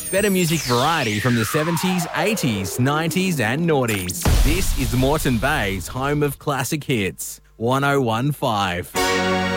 Better music variety from the 70s, 80s, 90s and noughties. This is Moreton Bay's home of classic hits. 1015.